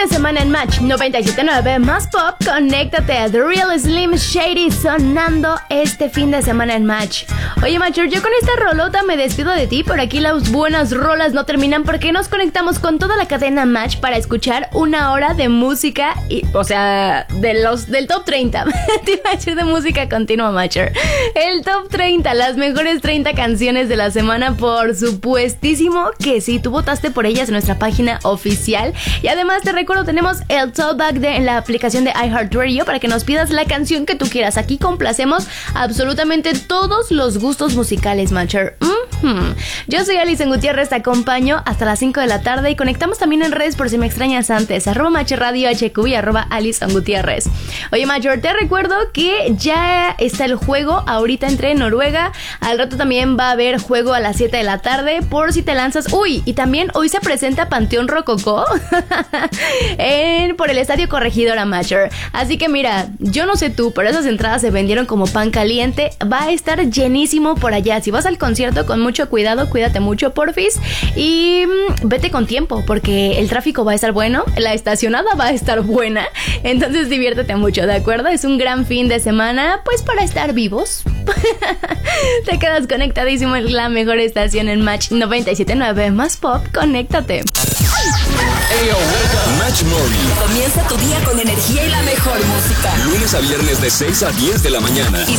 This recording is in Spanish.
de semana en Match 97.9 más pop. Conéctate a The Real Slim Shady sonando este fin de semana en Match. Oye, Matcher, yo con esta rolota me despido de ti. Por aquí las buenas rolas no terminan porque nos conectamos con toda la cadena Match para escuchar una hora de música, o sea, del top 30. Te iba a decir de música continua, Matcher. El top 30, las mejores 30 canciones de la semana, por supuestísimo que sí. Tú votaste por ellas en nuestra página oficial. Y además te recuerdo, tenemos el Talkback en la aplicación de iHeartRadio para que nos pidas la canción que tú quieras. Aquí complacemos absolutamente todos los gustos musicales, Matcher. Yo soy Alison Gutiérrez, te acompaño hasta las 5 de la tarde y conectamos también en redes por si me extrañas antes, @MatcherRadioHQ y @Alison Gutiérrez. Oye, Matcher, te recuerdo que ya está el juego ahorita entre Noruega. Al rato también va a haber juego a las 7 de la tarde por si te lanzas. Uy, y también hoy se presenta Panteón Rococó por el Estadio Corregidora, Matcher. Así que mira, yo no sé tú, pero esas entradas se vendieron como pan caliente. Va a estar llenísimo por allá. Si vas al concierto, con mucho cuidado, cuídate mucho, porfis. Y vete con tiempo, porque el tráfico va a estar bueno, la estacionada va a estar buena. Entonces diviértete mucho, ¿de acuerdo? Es un gran fin de semana, pues para estar vivos. Te quedas conectadísimo en la mejor estación en Match 97.9 más pop. Conéctate. Hey, Match Morning. Comienza tu día con energía y la mejor música. Lunes a viernes de 6 a 10 de la mañana. Y